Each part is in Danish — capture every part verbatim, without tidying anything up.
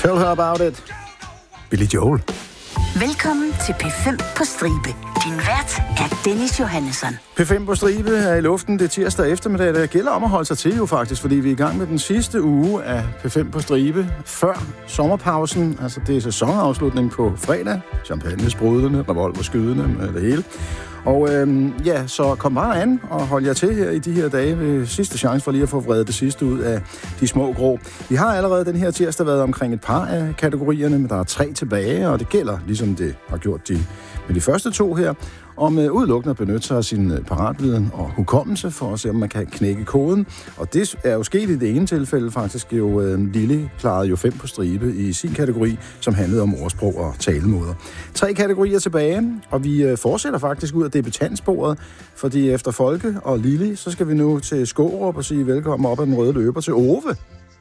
Tell her about it. Billy Joel. Velkommen til P fem på stribe. Din vært er Dennis Johannesson. P fem på stribe er i luften. Det er tirsdag eftermiddag. Det gælder om at holde sig til jo faktisk, fordi vi er i gang med den sidste uge af P fem på stribe før sommerpausen. Altså det er sæsonafslutning på fredag. Champagne sprudende, revolver skydende med det hele. Og øhm, ja, så kom bare an og hold jer til her i de her dage ved sidste chance for lige at få vredet det sidste ud af de små grå. Vi har allerede den her tirsdag været omkring et par af kategorierne, men der er tre tilbage, og det gælder, ligesom det har gjort de, med de første to her, om uh, udelukkende at benytte sig af sin uh, paratviden og hukommelse for at se, om man kan knække koden. Og det er jo sket i det ene tilfælde faktisk. Jo, uh, Lille klarede jo fem på stribe i sin kategori, som handlede om ordsprog og talemåder. Tre kategorier tilbage, og vi uh, fortsætter faktisk ud af debutantsporet, fordi efter Folke og Lille, så skal vi nu til Skårup og sige velkommen op ad den røde løber til Ove.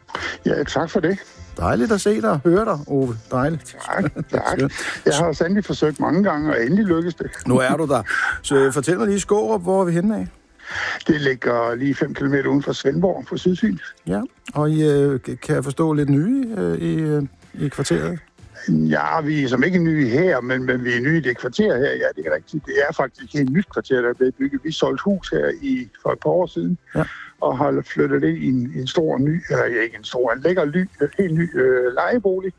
Ja, tak for det. Dejligt at se dig og høre dig, Ove. Dejligt. Tak, tak. Jeg har sandelig forsøgt mange gange, og endelig lykkes det. Nu er du der. Så fortæl mig lige, Skårup, hvor er vi henne af? Det ligger lige fem kilometer uden for Svendborg på Sydfyn. Ja, og I øh, kan jeg forstå lidt nye øh, i, øh, i kvarteret? Ja, vi er som ikke nye her, men, men vi er nye i det kvarter her. Ja, det er rigtigt. Det er faktisk et nyt kvarter, der er blevet bygget. Vi solgte hus her i, for et par år siden, ja. Og har flyttet det i en, en stor ny, eller ikke en stor, en lækker, ly, helt ny øh, lejebolig.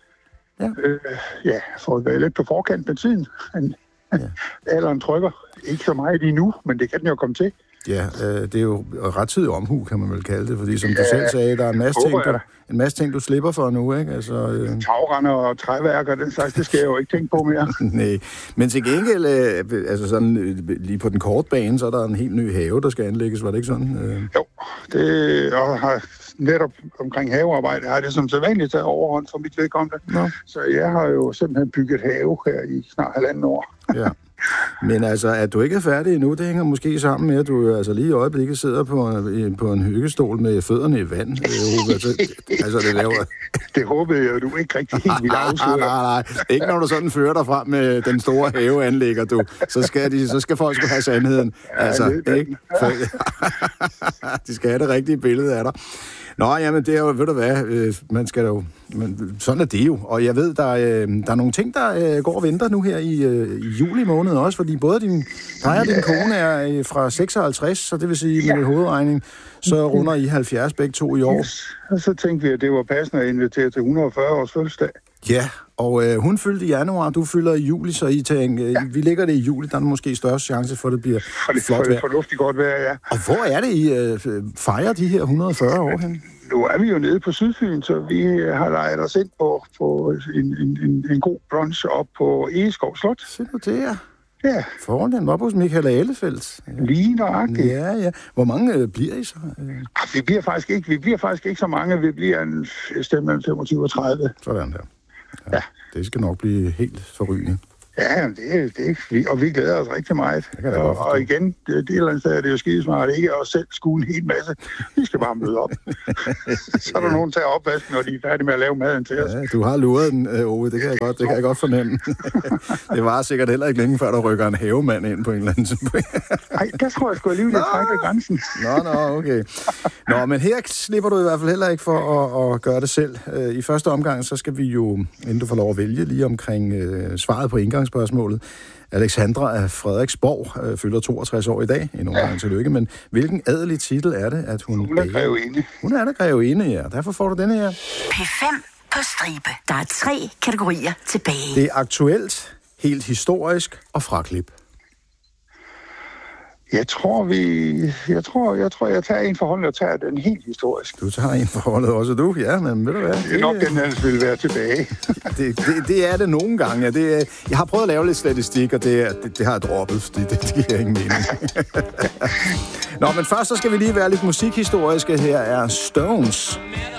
Ja. Øh, ja, for at være lidt på forkant med tiden. Men, ja. Alderen trykker. Ikke så meget lige nu, men det kan den jo komme til. Ja, øh, det er jo rettidig omhu, kan man vel kalde det, fordi som ja, du selv sagde, der er en masse, ting, du, en masse ting, du slipper for nu, ikke? Altså, øh... tagrender og træværker, den slags, det skal jeg jo ikke tænke på mere. Nej, men til gengæld, øh, altså sådan, øh, lige på den korte bane, så er der en helt ny have, der skal anlægges, var det ikke sådan? Øh... Jo, det og har netop omkring havearbejde, har det som sædvanligt taget overhånd for mit vedkommende. Nå. Så jeg har jo simpelthen bygget have her i snart halvanden år. Ja. Men altså, at du ikke er færdig endnu, det hænger måske sammen med, at du altså lige i øjeblikket sidder på en, på en hyggestol med fødderne i vand. Altså, altså, det laver... Det håbede jeg, du ikke rigtig helt ville afsløre. Nej, nej, nej. Ikke når du sådan fører dig frem med den store haveanlægger, du. Så skal, de, så skal folk skulle have sandheden. Altså, ja, ikke? De skal have det rigtige billede af dig. Nå, jamen, det er jo, ved du hvad, øh, man skal jo, men sådan er det jo. Og jeg ved, der, øh, der er nogle ting, der øh, går og venter nu her i, øh, i juli måned også, fordi både din, dig og din kone er øh, fra seksoghalvtreds, så det vil sige, med ja. hovedregning, så runder I halvfjerds begge to i år. Yes. Og så tænkte vi, at det var passende at invitere til et hundrede og fyrre års fødselsdag. Ja, og øh, hun fyldte i januar, du fylder i juli, så I tænker, øh, ja. vi lægger det i juli, der er måske størst chance for, at det bliver for det, flot for det fornuftigt godt vejr, ja. Og hvor er det, I øh, fejrer de her et hundrede og fyrre år hen? Nu er vi jo nede på Sydfyn, så vi har lejet os ind på, på en, en, en, en god brunch op på Egeskov Slot. Se nu det, ja. Ja. Foran den var hos Michael Ahlefeldt. Lige nøjagtigt. Ja, ja. Hvor mange øh, bliver I så? Arh, vi bliver faktisk ikke, vi bliver faktisk ikke så mange. Vi bliver en sted mellem femogtyve og tredive. Sådan der. Ja, ja. Det skal nok blive helt forrygende. Ja, det er det. Og vi glæder os rigtig meget. Og, og igen, det, det et eller andet sted er det jo skidesmart ikke at selv skue en hel masse. Vi skal bare møde op. Så er der nogen, der tager opvasken, når de er færdige med at lave maden til os. Ja, du har luret den, Ove. Det kan jeg godt, det kan jeg godt fornemme. Det var sikkert heller ikke længe før, der rykker en havemand ind på en eller anden måde. Nej, der tror jeg sgu alligevel, det trækker grænsen. Nå, nå, okay. Nå, men her slipper du i hvert fald heller ikke for at, at gøre det selv. I første omgang, så skal vi jo, inden du får lov at vælge, lige omkring uh, svaret på indgangsspørgsmålet. Alexandra af Frederiksborg uh, fylder toogtres år i dag. Endnu en gang tillykke. Men hvilken adelig titel er det, at hun... Hun er grevinde. Hun er der grevinde, ja. Derfor får du denne her. P fem på stribe. Der er tre kategorier tilbage. Det er aktuelt, helt historisk og fraklip. Jeg tror, vi... Jeg tror, jeg tror, jeg tager en forhold, og tager den helt historisk. Du tager en forholdet også, du? Ja, men ved du hvad? Det er nok, den ellers vil være tilbage. det, det, det er det nogle gange. Ja. Det er, jeg har prøvet at lave lidt statistik, og det, det, det har jeg droppet, fordi det, det giver ingen mening. Nå, men først så skal vi lige være lidt musikhistoriske. Her er Stones.